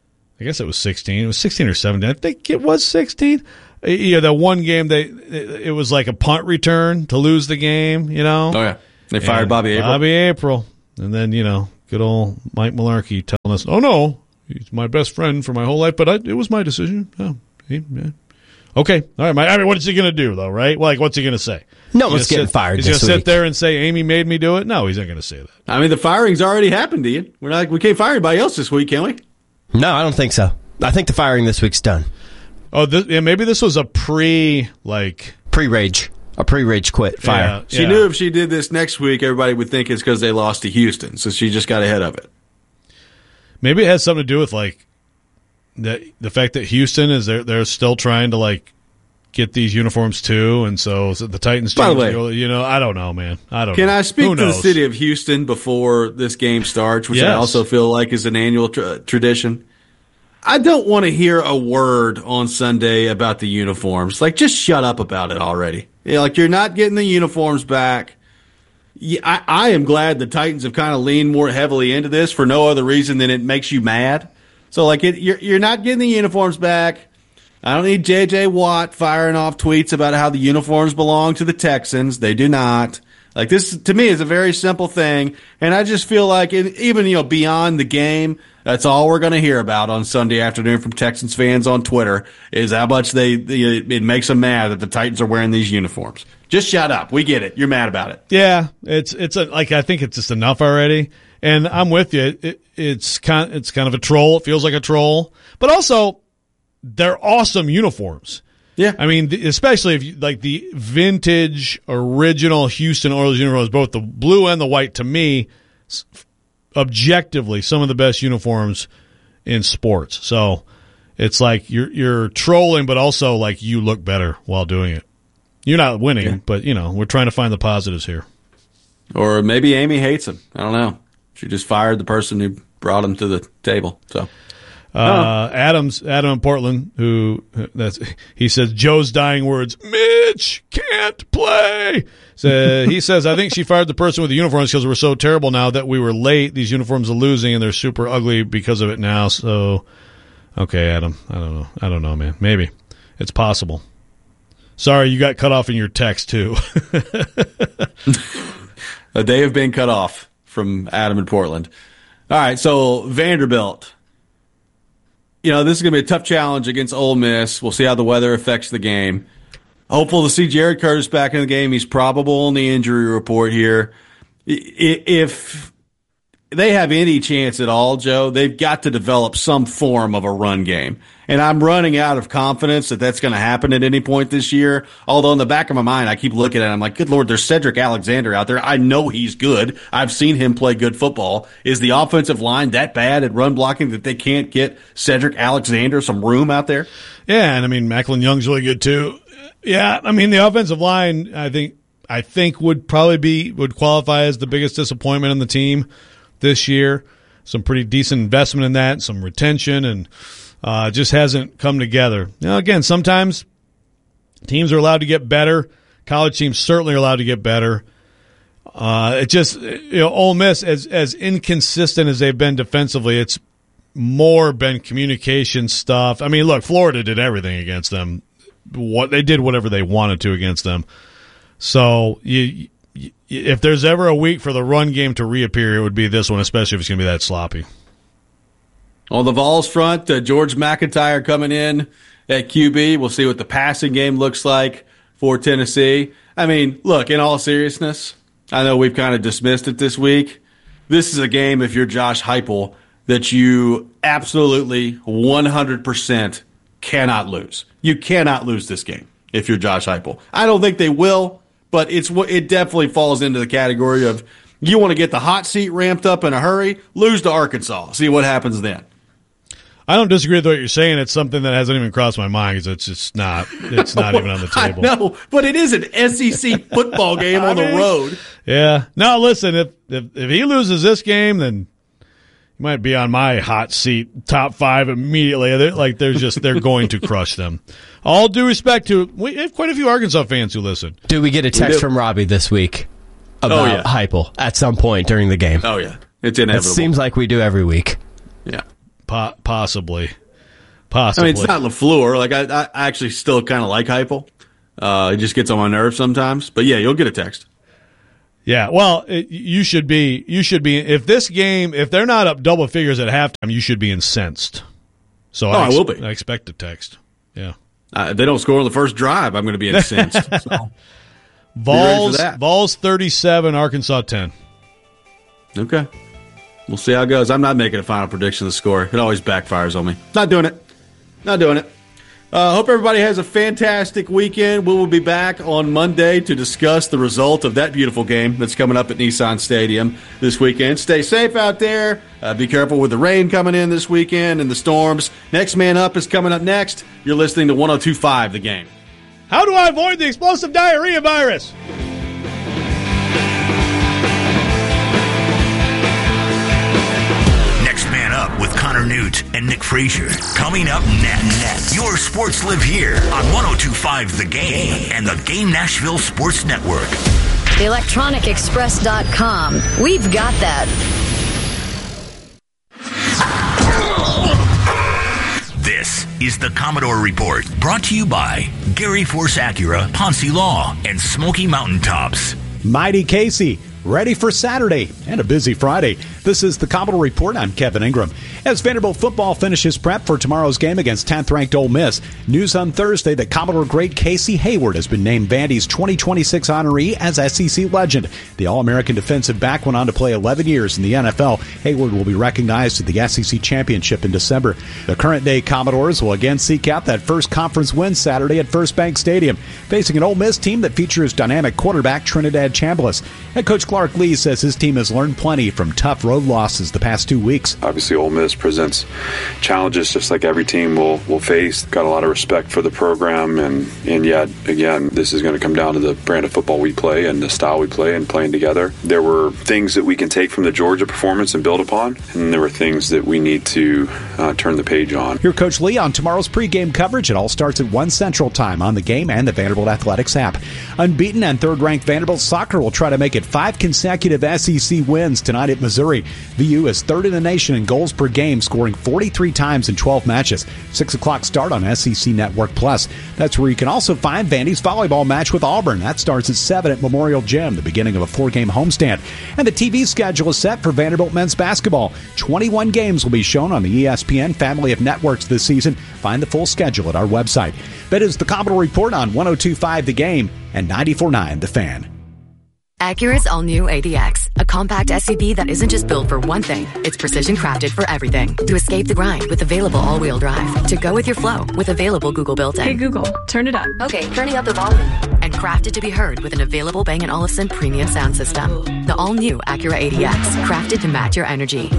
I guess it was sixteen. It was sixteen or seventeen. I think it was sixteen. Yeah, that one game they it was like a punt return to lose the game, you know? Oh, yeah. They fired and Bobby April. Bobby April. And then, you know, good old Mike Mularkey telling us, oh, no, he's my best friend for my whole life, but I, it was my decision. Oh, he, yeah. Okay. All right. My, I mean, what is he going to do, though, right? Like, what's he going to say? No one's getting sit, fired He's this going to week. sit there and say, Amy made me do it? No, he's not going to say that. I mean, the firing's already happened, Ian. We're not, we can't fire anybody else this week, can we? No, I don't think so. I think the firing this week's done. Oh, this, yeah, maybe this was a pre, like... Pre-rage. A pre-rage quit fire. Yeah, she yeah. knew if she did this next week, everybody would think it's because they lost to Houston, so she just got ahead of it. Maybe it has something to do with, like, the, the fact that Houston is they're, they're still trying to, like, get these uniforms too, and so, so the Titans By the changed, way, you know, I don't know, man. I don't Can know. I speak Who to the knows? city of Houston before this game starts, which I Yes. also feel like is an annual tra- tradition? I don't want to hear a word on Sunday about the uniforms. Like, just shut up about it already. You know, like, you're not getting the uniforms back. Yeah, I, I am glad the Titans have kind of leaned more heavily into this for no other reason than it makes you mad. So, like, it, you're, you're not getting the uniforms back. I don't need J J. Watt firing off tweets about how the uniforms belong to the Texans. They do not. Like, this, to me, is a very simple thing. And I just feel like, it, even, you know, beyond the game, that's all we're going to hear about on Sunday afternoon from Texans fans on Twitter is how much they, they it makes them mad that the Titans are wearing these uniforms. Just shut up. We get it. You're mad about it. Yeah, it's it's a, like I think it's just enough already, and I'm with you. It, it's kind it's kind of a troll. It feels like a troll, but also they're awesome uniforms. Yeah, I mean, the, especially if you, like the vintage original Houston Oilers uniforms, both the blue and the white. To me, objectively, some of the best uniforms in sports. So it's like you're you're trolling, but also like you look better while doing it. You're not winning, yeah. but, you know, we're trying to find the positives here. Or maybe Amy hates him. I don't know. She just fired the person who brought him to the table. So, uh, Adams, Adam in Portland, who that's he says Joe's dying words. Mitch can't play. So he says, I think she fired the person with the uniforms because we're so terrible now that we were late. These uniforms are losing and they're super ugly because of it now. So, okay, Adam, I don't know. I don't know, man. Maybe it's possible. Sorry, you got cut off in your text, too. They have been cut off from Adam in Portland. All right, so Vanderbilt. You know, this is going to be a tough challenge against Ole Miss. We'll see how the weather affects the game. Hopeful to see Jared Curtis back in the game. He's probable in the injury report here. If they have any chance at all, Joe, they've got to develop some form of a run game. And I'm running out of confidence that that's going to happen at any point this year. Although in the back of my mind, I keep looking at it. I'm like, good Lord, there's Cedric Alexander out there. I know he's good. I've seen him play good football. Is the offensive line that bad at run blocking that they can't get Cedric Alexander some room out there? Yeah, and I mean, Macklin Young's really good too. Yeah, I mean, the offensive line, I think, I think would probably be, would qualify as the biggest disappointment in the team this year. Some pretty decent investment in that, some retention, and uh, just hasn't come together. You know, again, sometimes teams are allowed to get better. College teams certainly are allowed to get better. Uh, it just, you know, Ole Miss, as as inconsistent as they've been defensively, it's more been communication stuff. I mean, look, Florida did everything against them. What they did, whatever they wanted to against them. So you. If there's ever a week for the run game to reappear, it would be this one, especially if it's going to be that sloppy. On the Vols front, uh, George McIntyre coming in at Q B. We'll see what the passing game looks like for Tennessee. I mean, look, in all seriousness, I know we've kind of dismissed it this week. This is a game, if you're Josh Heupel, that you absolutely one hundred percent cannot lose. You cannot lose this game if you're Josh Heupel. I don't think they will. But it's it definitely falls into the category of you want to get the hot seat ramped up in a hurry, lose to Arkansas, see what happens then. I don't disagree with what you're saying. It's something that hasn't even crossed my mind because it's just not. It's not even on the table. No, but it is an S E C football game on the road. Yeah. No, listen. If if if he loses this game, then he might be on my hot seat, top five immediately. They're, like they're just they're going to crush them. All due respect to, we have quite a few Arkansas fans who listen. Do we get a text from Robbie this week about Oh, yeah. Heupel at some point during the game? Oh yeah, it's It inevitable. seems like we do every week. Yeah. Po- possibly. I Possibly. mean, it's not LaFleur. Like, I, I actually still kind of like Heupel. Uh, it just gets on my nerves sometimes. But, yeah, you'll get a text. Yeah, well, it, you should be. You should be. If this game, if they're not up double figures at halftime, you should be incensed. So Oh, I, I will be. I expect a text. Yeah. Uh, if they don't score on the first drive, I'm going to be incensed. So. Vols, that. Vols thirty-seven, Arkansas ten. Okay. We'll see how it goes. I'm not making a final prediction of the score. It always backfires on me. Not doing it. Not doing it. Uh, hope everybody has a fantastic weekend. We will be back on Monday to discuss the result of that beautiful game that's coming up at Nissan Stadium this weekend. Stay safe out there. Uh, be careful with the rain coming in this weekend and the storms. Next Man Up is coming up next. You're listening to one oh two point five The Game. How do I avoid the explosive diarrhea virus? Man Up with Connor Newt and Nick Frazier. Coming up next, your sports live here on one oh two point five The Game and the Game Nashville Sports Network. the electronic express dot com. We've got that. This is the Commodore Report, brought to you by Gary Force Acura, Ponce Law, and Smoky Mountain Tops. Mighty Casey, ready for Saturday and a busy Friday. This is the Commodore Report. I'm Kevin Ingram. As Vanderbilt football finishes prep for tomorrow's game against tenth-ranked Ole Miss, news on Thursday that Commodore great Casey Hayward has been named Vandy's twenty twenty-six honoree as S E C legend. The All-American defensive back went on to play eleven years in the N F L. Hayward will be recognized at the S E C Championship in December. The current-day Commodores will again seek out that first conference win Saturday at First Bank Stadium, facing an Ole Miss team that features dynamic quarterback Trinidad Chambliss. Head coach Clark Lee says his team has learned plenty from tough road losses the past two weeks. Obviously, Ole Miss presents challenges just like every team will will face. Got a lot of respect for the program, and and yet again, this is going to come down to the brand of football we play and the style we play and playing together. There were things that we can take from the Georgia performance and build upon, and there were things that we need to uh, turn the page on. Hear Coach Lee on tomorrow's pregame coverage. It all starts at one Central Time on the Game and the Vanderbilt Athletics app. Unbeaten and third-ranked Vanderbilt soccer will try to make it five consecutive S E C wins tonight at Missouri. V U is third in the nation in goals per game, scoring forty-three times in twelve matches. six o'clock start on S E C Network Plus. That's where you can also find Vandy's volleyball match with Auburn. That starts at seven at Memorial Gym, the beginning of a four-game homestand. And the T V schedule is set for Vanderbilt men's basketball. twenty-one games will be shown on the E S P N family of networks this season. Find the full schedule at our website. That is the Commodore Report on one oh two point five The Game and ninety-four point nine The Fan. Acura's all-new A D X, a compact S U V that isn't just built for one thing, it's precision-crafted for everything. To escape the grind with available all-wheel drive. To go with your flow with available Google built-in. Hey Google, turn it up. Okay, turning up the volume. And crafted to be heard with an available Bang and Olufsen premium sound system. The all-new Acura A D X, crafted to match your energy.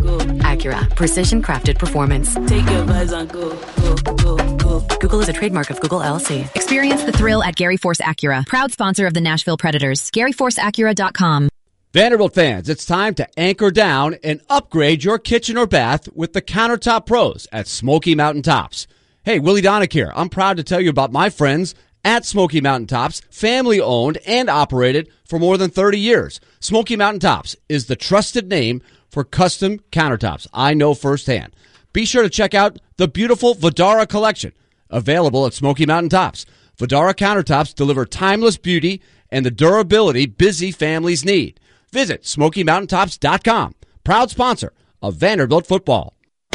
Acura, precision-crafted performance. Take your vibes on go, go, go, go. Google is a trademark of Google L L C. Experience the thrill at Gary Force Acura, proud sponsor of the Nashville Predators. Gary Force Acura dot com. Vanderbilt fans, it's time to anchor down and upgrade your kitchen or bath with the Countertop Pros at Smoky Mountain Tops. Hey, Willie Donick here. I'm proud to tell you about my friends at Smoky Mountain Tops, family owned and operated for more than thirty years. Smoky Mountain Tops is the trusted name for custom countertops. I know firsthand. Be sure to check out the beautiful Vidara collection, available at Smoky Mountain Tops. Vidara countertops deliver timeless beauty and the durability busy families need. Visit Smoky Mountain Tops dot com, proud sponsor of Vanderbilt football.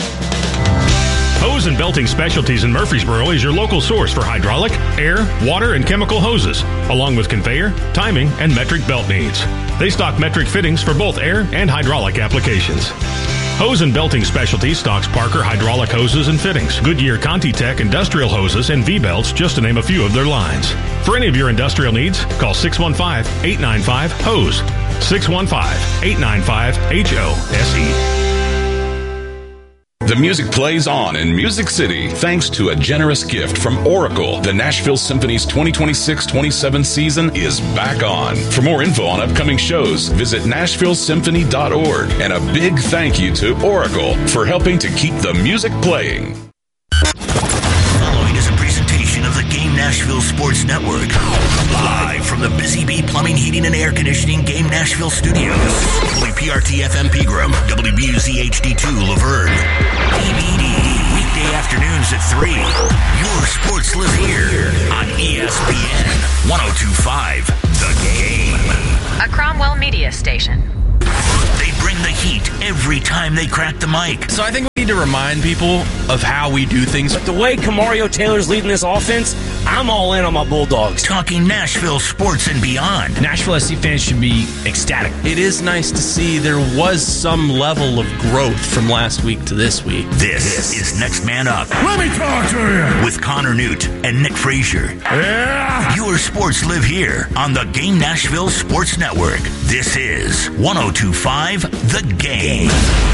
Hose and Belting Specialties in Murfreesboro is your local source for hydraulic, air, water, and chemical hoses, along with conveyor, timing, and metric belt needs. They stock metric fittings for both air and hydraulic applications. Hose and Belting Specialties stocks Parker hydraulic hoses and fittings, Goodyear ContiTech industrial hoses, and V-belts, just to name a few of their lines. For any of your industrial needs, call six one five, eight nine five, H O S E, six one five, eight nine five, H O S E. The music plays on in Music City thanks to a generous gift from Oracle. The Nashville Symphony's twenty twenty-six twenty-seven season is back on. For more info on upcoming shows, visit nashville symphony dot org. And a big thank you to Oracle for helping to keep the music playing. Following is a presentation of the Game Nashville Sports Network. Live from the Busy Bee Plumbing, Heating, and Air Conditioning Game Nashville Studios. W P R T F M Pegram, W B U Z H D two Laverne. D V D, weekday afternoons at three. Your sports live here on E S P N one oh two point five The Game. A Cromwell Media Station. They bring the heat every time they crack the mic. So I think we need to remind people of how we do things. But the way Kamario Taylor's leading this offense, I'm all in on my Bulldogs. Talking Nashville sports and beyond. Nashville S C fans should be ecstatic. It is nice to see there was some level of growth from last week to this week. This, this is Next Man Up. Let me talk to you. With Connor Newt and Nick Frazier. Yeah. Your sports live here on the Game Nashville Sports Network. This is one oh two point five The Game.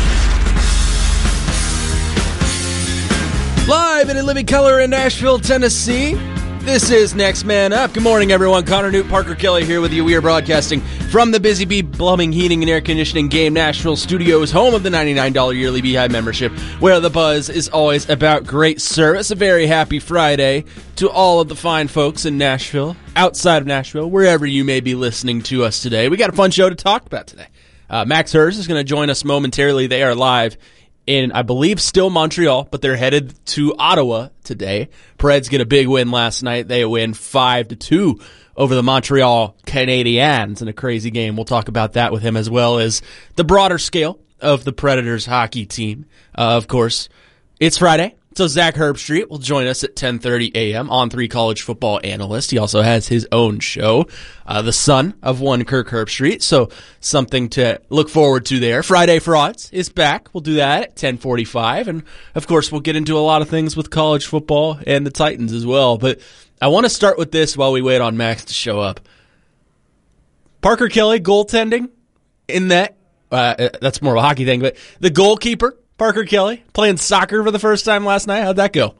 Live and in living color in Nashville, Tennessee, this is Next Man Up. Good morning, everyone. Connor Newt, Parker Kelly here with you. We are broadcasting from the Busy Bee Plumbing, Heating, and Air Conditioning Game Nashville Studios, home of the ninety-nine dollars yearly Beehive membership, where the buzz is always about great service. A very happy Friday to all of the fine folks in Nashville, outside of Nashville, wherever you may be listening to us today. We got a fun show to talk about today. Uh, Max Hers is going to join us momentarily. They are live in, I believe, still Montreal, but they're headed to Ottawa today. Preds get a big win last night. They win five to two over the Montreal Canadiens in a crazy game. We'll talk about that with him, as well as the broader scale of the Predators hockey team. Uh, of course, it's Friday, so Zach Herbstreit will join us at ten thirty a.m. on three college football analyst. He also has his own show, uh, the son of one Kirk Herbstreit, so something to look forward to there. Friday Frauds is back. We'll do that at ten forty-five, and of course we'll get into a lot of things with college football and the Titans as well. But I want to start with this while we wait on Max to show up. Parker Kelly goaltending in that. Uh, that's more of a hockey thing, but the goalkeeper, Parker Kelly, playing soccer for the first time last night. How'd that go?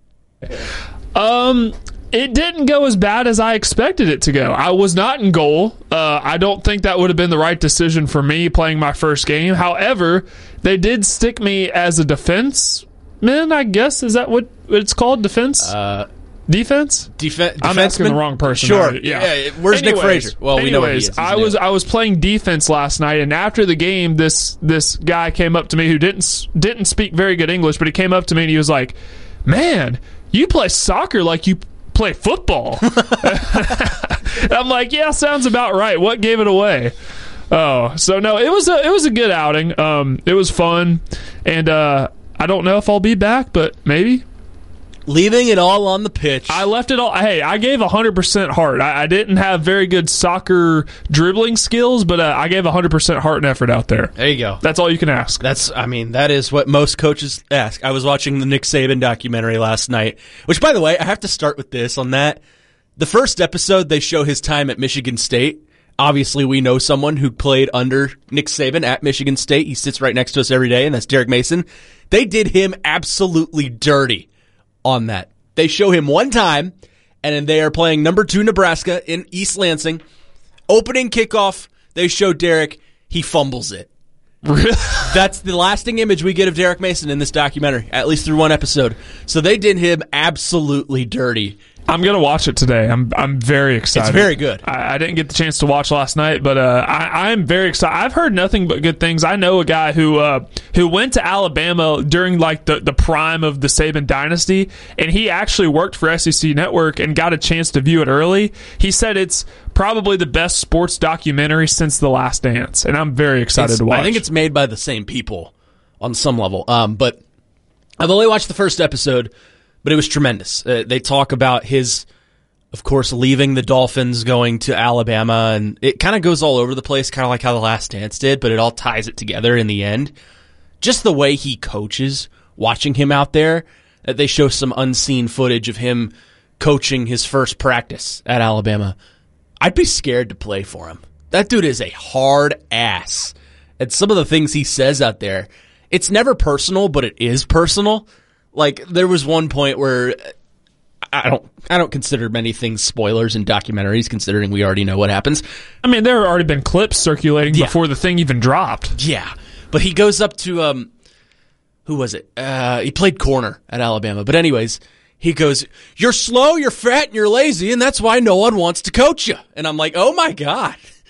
Um, it didn't go as bad as I expected it to go. I was not in goal. Uh, I don't think that would have been the right decision for me playing my first game. However, they did stick me as a defenseman, I guess. Is that what it's called? Defense? Uh, Defense? Def- I'm asking the wrong person. Sure. Yeah. yeah. Where's anyways, Nick Frazier? Well, we anyways, know where he is. He's I new. was I was playing defense last night, and after the game, this this guy came up to me who didn't didn't speak very good English, but he came up to me and he was like, "Man, you play soccer like you play football." I'm like, "Yeah, sounds about right. What gave it away?" Oh, so no, it was a it was a good outing. Um, it was fun, and uh, I don't know if I'll be back, but maybe. Leaving it all on the pitch. I left it all. Hey, I gave one hundred percent heart. I, I didn't have very good soccer dribbling skills, but uh, I gave one hundred percent heart and effort out there. There you go. That's all you can ask. That's, I mean, that is what most coaches ask. I was watching the Nick Saban documentary last night, which, by the way, I have to start with this on that. The first episode, they show his time at Michigan State. Obviously, we know someone who played under Nick Saban at Michigan State. He sits right next to us every day, and that's Derek Mason. They did him absolutely dirty on that. They show him one time, and then they are playing number two Nebraska in East Lansing. Opening kickoff, they show Derek. He fumbles it. That's the lasting image we get of Derek Mason in this documentary, at least through one episode. So they did him absolutely dirty. I'm gonna watch it today. I'm I'm very excited. It's very good. I, I didn't get the chance to watch last night, but uh, I, I'm very excited. I've heard nothing but good things. I know a guy who uh, who went to Alabama during like the, the prime of the Saban dynasty, and he actually worked for S E C Network and got a chance to view it early. He said it's probably the best sports documentary since The Last Dance, and I'm very excited it's, to watch. I think it's made by the same people on some level, um, but I've only watched the first episode. But it was tremendous. Uh, they talk about his, of course, leaving the Dolphins, going to Alabama, and it kind of goes all over the place, kind of like how The Last Dance did, but it all ties it together in the end. Just the way he coaches, watching him out there, uh, they show some unseen footage of him coaching his first practice at Alabama. I'd be scared to play for him. That dude is a hard ass. And some of the things he says out there, it's never personal, but it is personal. Like, there was one point where I don't I don't consider many things spoilers in documentaries, considering we already know what happens. I mean, there have already been clips circulating Yeah. before the thing even dropped. Yeah. But he goes up to, um, who was it? Uh, he played corner at Alabama. But anyways, he goes, "You're slow, you're fat, and you're lazy, and that's why no one wants to coach you." And I'm like, oh my God.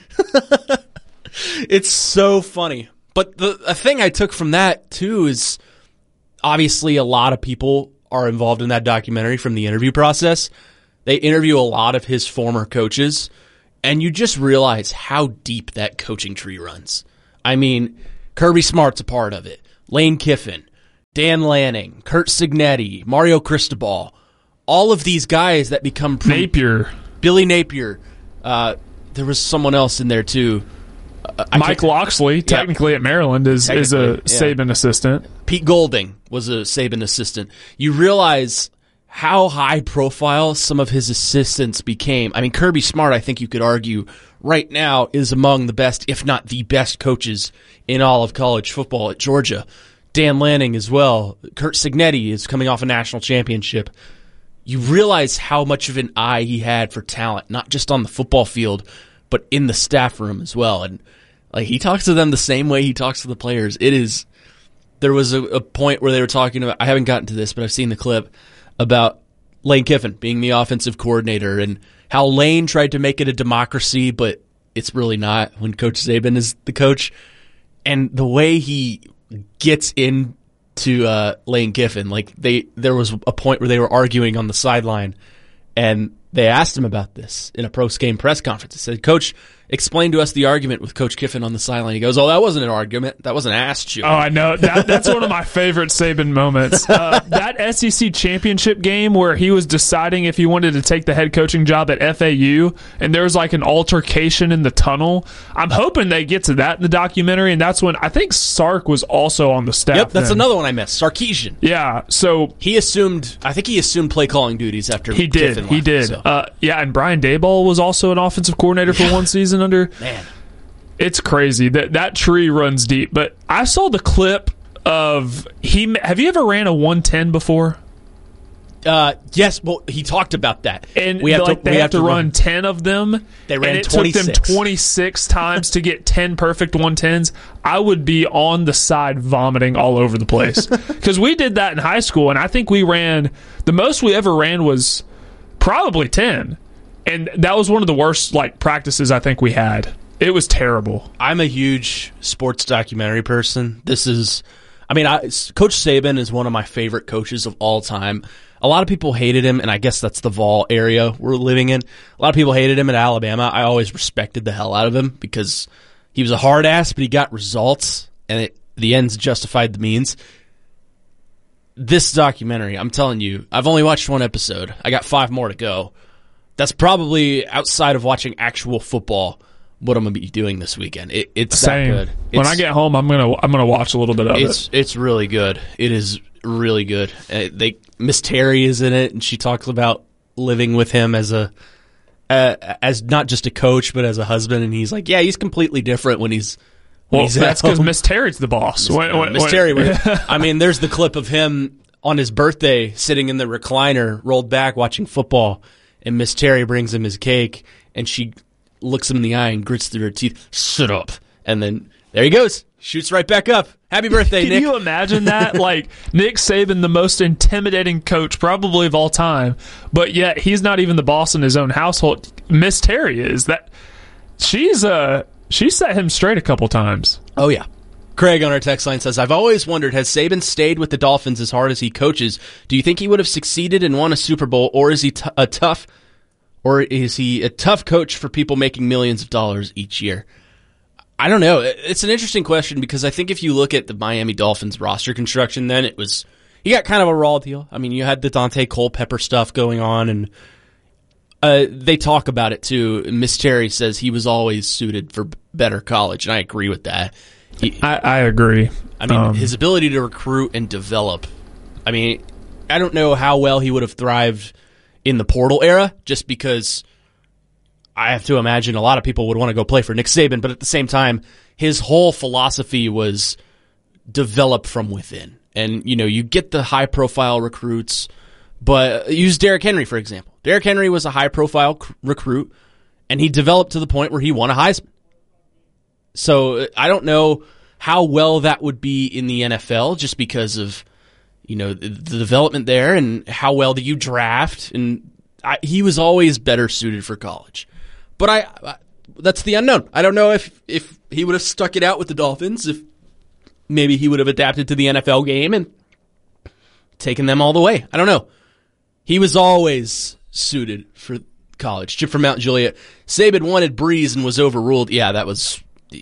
It's so funny. But the a thing I took from that, too, is obviously a lot of people are involved in that documentary from the interview process. They interview a lot of his former coaches, and you just realize how deep that coaching tree runs. I mean, Kirby Smart's a part of it. Lane Kiffin, Dan Lanning, Kurt Signetti, Mario Cristobal, all of these guys that become... Prom- Napier. Billy Napier. Uh, there was someone else in there, too. Uh, Mike Loxley, technically at Maryland, is, is a yeah. Saban assistant. Pete Golding was a Saban assistant. You realize how high profile some of his assistants became. I mean, Kirby Smart, I think you could argue right now, is among the best, if not the best coaches in all of college football at Georgia. Dan Lanning as well. Kurt Signetti is coming off a national championship. You realize how much of an eye he had for talent, not just on the football field, but in the staff room as well. And like, he talks to them the same way he talks to the players. It is... There was a, a point where they were talking about, I haven't gotten to this, but I've seen the clip, about Lane Kiffin being the offensive coordinator and how Lane tried to make it a democracy, but it's really not when Coach Saban is the coach. And the way he gets into uh, Lane Kiffin, like they, there was a point where they were arguing on the sideline, and they asked him about this in a post-game press conference. They said, "Coach, explain to us the argument with Coach Kiffin on the sideline." He goes, "Oh, that wasn't an argument. That wasn't asked you." Oh, I know. That, that's one of my favorite Saban moments. Uh, that S E C championship game where he was deciding if he wanted to take the head coaching job at F A U, and there was like an altercation in the tunnel. I'm hoping they get to that in the documentary, and that's when I think Sark was also on the staff. Yep, that's then. another one I missed. Sarkisian. Yeah, so he assumed. I think he assumed play calling duties after he did. Kiffin He left, did. so. Uh, yeah, and Brian Daboll was also an offensive coordinator for Yeah. one season under. Man. It's crazy that that tree runs deep. But I saw the clip of he. Have you ever ran a one ten before? Uh, yes, well, he talked about that. And we have like to, they we have, have to run, run ten of them. They ran and it twenty-six. took them twenty-six times to get ten perfect one tens. I would be on the side vomiting all over the place because we did that in high school, and I think we ran the most we ever ran was probably ten, and that was one of the worst like practices I think we had. It was terrible. I'm a huge sports documentary person. This is, I mean, I, Coach Saban is one of my favorite coaches of all time. A lot of people hated him, and I guess that's the Vol area we're living in. A lot of people hated him at Alabama. I always respected the hell out of him because he was a hard ass, but he got results, and it, the ends justified the means. This documentary, I'm telling you, I've only watched one episode. I got five more to go. That's probably outside of watching actual football what I'm going to be doing this weekend. It, it's Same. that good. It's, When I get home, I'm gonna I'm gonna watch a little bit of it's, it. It's really good. It is really good. Uh, they Miss Terry is in it, and she talks about living with him as a uh, as not just a coach, but as a husband. And he's like, yeah, he's completely different when he's when Well, he's that's because because Miss Terry's the boss. Miss, When- uh, when- Miss when- Terry. was- I mean, there's the clip of him on his birthday sitting in the recliner, rolled back, watching football, and Miss Terry brings him his cake, and she looks him in the eye and grits through her teeth. Shut up. And then there he goes. Shoots right back up. Happy birthday, Can Nick. you imagine that? Like Nick Saban, the most intimidating coach probably of all time, but yet he's not even the boss in his own household. Miss Terry is. That she's uh she set him straight a couple times. Oh, yeah. Craig on our text line says, I've always wondered, has Saban stayed with the Dolphins as hard as he coaches? Do you think he would have succeeded and won a Super Bowl, or is he t- a tough or is he a tough coach for people making millions of dollars each year? I don't know. It's an interesting question because I think if you look at the Miami Dolphins roster construction, then it was, you got kind of a raw deal. I mean, you had the Dante Culpepper stuff going on, and uh, they talk about it too. Miss Terry says he was always suited for better college, and I agree with that. He, I, I agree. I mean, Um, his ability to recruit and develop. I mean, I don't know how well he would have thrived in the portal era, just because I have to imagine a lot of people would want to go play for Nick Saban, but at the same time, his whole philosophy was develop from within. And, you know, you get the high-profile recruits, but use Derrick Henry, for example. Derrick Henry was a high-profile c- recruit, and he developed to the point where he won a Heisman. So I don't know how well that would be in the N F L just because of, you know, the, the development there and how well do you draft. And I, he was always better suited for college. But I, I that's the unknown. I don't know if, if he would have stuck it out with the Dolphins, if maybe he would have adapted to the N F L game and taken them all the way. I don't know. He was always suited for college. Chip from Mount Juliet. Saban wanted Breeze and was overruled. Yeah, that was...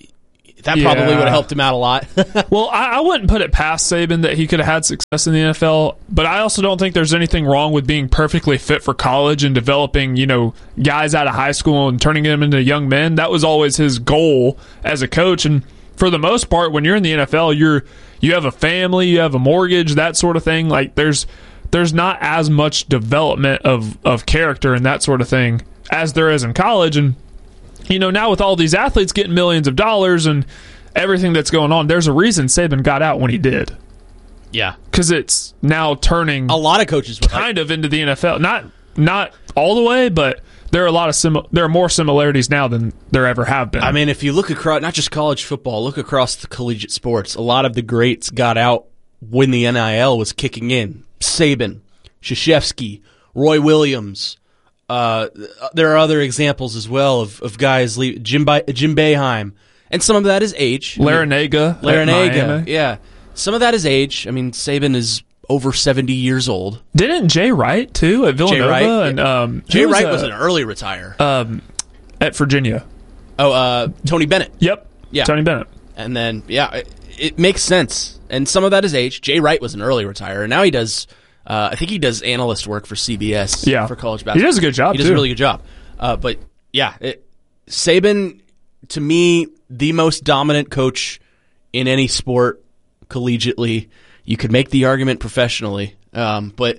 That probably Yeah. would have helped him out a lot. Well, I, I wouldn't put it past Saban that he could have had success in the N F L, but I also don't think there's anything wrong with being perfectly fit for college and developing, you know, guys out of high school and turning them into young men. That was always his goal as a coach. And for the most part, when you're in the N F L, you're you have a family, you have a mortgage, that sort of thing. Like there's there's not as much development of of character and that sort of thing as there is in college. And you know, now with all these athletes getting millions of dollars and everything that's going on, there's a reason Saban got out when he did. Yeah. Because it's now turning a lot of coaches kind of into the N F L. Not not all the way, but there are a lot of sim- there are more similarities now than there ever have been. I mean, if you look across, not just college football, look across the collegiate sports, a lot of the greats got out when the N I L was kicking in. Saban, Krzyzewski, Roy Williams. Uh, there are other examples as well of, of guys leave, Jim, By, Jim Boeheim, and some of that is age. Larinaga. Larinaga, yeah. Some of that is age. I mean, Saban is over seventy years old. Didn't Jay Wright, too, at Villanova? Jay Wright, and, um, Jay was Wright a, was an early retire. Um, at Virginia. Oh, uh, Tony Bennett. Yep. Yeah. Tony Bennett. And then, yeah, it, it makes sense. And some of that is age. Jay Wright was an early retire, and now he does... Uh, I think he does analyst work for C B S yeah. for college basketball. He does a good job, He does too. a really good job. Uh, but, yeah, it, Saban, to me, the most dominant coach in any sport collegiately. You could make the argument professionally, um, but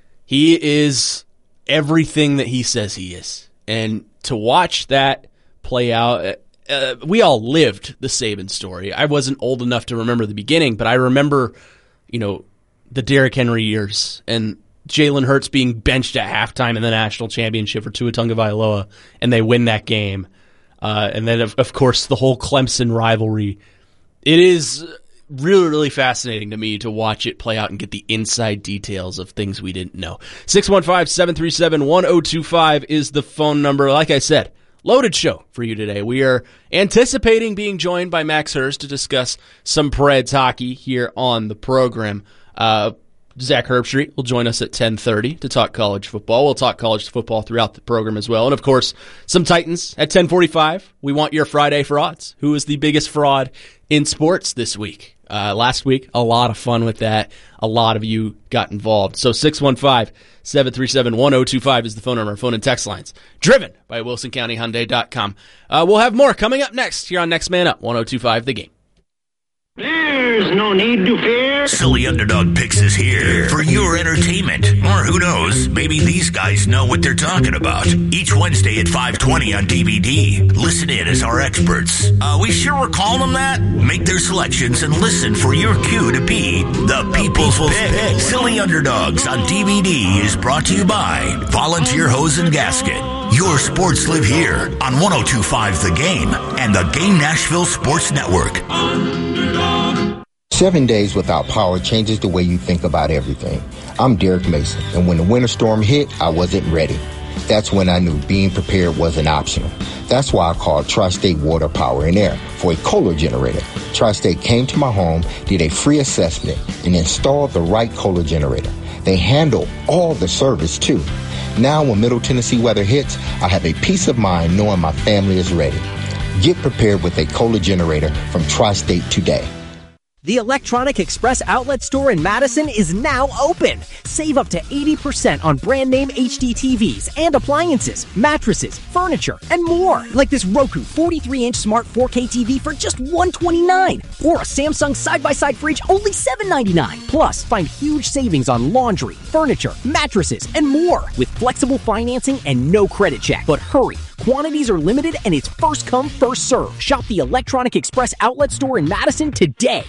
he is everything that he says he is. And to watch that play out, uh, we all lived the Saban story. I wasn't old enough to remember the beginning, but I remember, you know, the Derrick Henry years and Jalen Hurts being benched at halftime in the national championship for Tua Tagovailoa, and they win that game. Uh, and then, of, of course, the whole Clemson rivalry. It is really, really fascinating to me to watch it play out and get the inside details of things we didn't know. six one five, seven three seven, one oh two five is the phone number. Like I said, loaded show for you today. We are anticipating being joined by Max Hurst to discuss some Preds hockey here on the program. Uh, Zach Herbstreit will join us at ten thirty to talk college football. We'll talk college football throughout the program as well. And, of course, some Titans at ten forty-five. We want your Friday frauds. Who is the biggest fraud in sports this week? Uh, last week, a lot of fun with that. A lot of you got involved. So six one five, seven three seven, one oh two five is the phone number, phone and text lines. Driven by Wilson County Hyundai dot com. Uh, we'll have more coming up next here on Next Man Up, one oh two five The Game. There's no need to fear. Silly Underdog Picks is here for your entertainment. Or who knows, maybe these guys know what they're talking about. Each Wednesday at five twenty on D V D. Listen in as our experts. Uh, we sure we're calling them that? Make their selections and listen for your cue to be the People's Pick. Silly Underdogs on D V D is brought to you by Volunteer Hose and Gasket. Your sports live here on one oh two point five The Game and the Game Nashville Sports Network. Seven days without power changes the way you think about everything. I'm Derek Mason, and when the winter storm hit, I wasn't ready. That's when I knew being prepared wasn't optional. That's why I called Tri-State Water, Power, and Air for a Kohler generator. Tri-State came to my home, did a free assessment, and installed the right Kohler generator. They handle all the service, too. Now, when Middle Tennessee weather hits, I have a peace of mind knowing my family is ready. Get prepared with a Kohler generator from Tri-State today. The Electronic Express outlet store in Madison is now open. Save up to eighty percent on brand name H D T Vs and appliances, mattresses, furniture, and more. Like this Roku forty-three inch smart four K T V for just one hundred twenty-nine dollars. Or a Samsung side-by-side fridge only seven ninety-nine. Plus, find huge savings on laundry, furniture, mattresses, and more. With flexible financing and no credit check. But hurry. Quantities are limited and it's first come, first serve. Shop the Electronic Express outlet store in Madison today.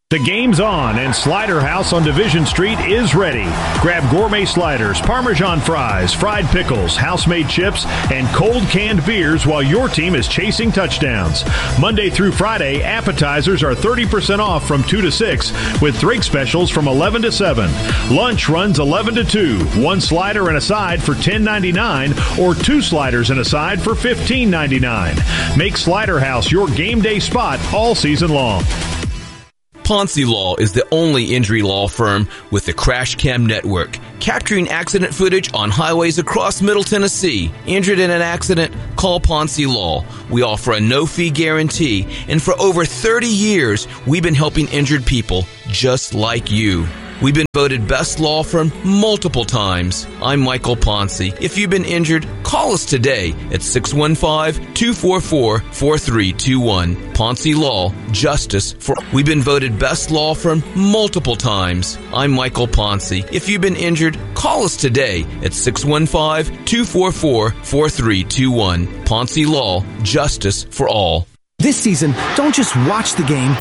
The game's on, and Slider House on Division Street is ready. Grab gourmet sliders, Parmesan fries, fried pickles, house-made chips, and cold canned beers while your team is chasing touchdowns. Monday through Friday, appetizers are thirty percent off from two to six, with drink specials from eleven to seven. Lunch runs eleven to two. One slider and a side for ten ninety-nine, or two sliders and a side for fifteen ninety-nine. Make Slider House your game day spot all season long. Ponce Law is the only injury law firm with the Crash Cam Network, capturing accident footage on highways across Middle Tennessee. Injured in an accident? Call Ponce Law. We offer a no-fee guarantee, and for over thirty years, we've been helping injured people just like you. We've been voted best law firm multiple times. I'm Michael Ponce. If you've been injured, call us today at six one five, two four four, four three two one. Ponce Law, justice for... We've been voted best law firm multiple times. I'm Michael Ponce. If you've been injured, call us today at six one five, two four four, four three two one. Ponce Law, justice for all. This season, don't just watch the game,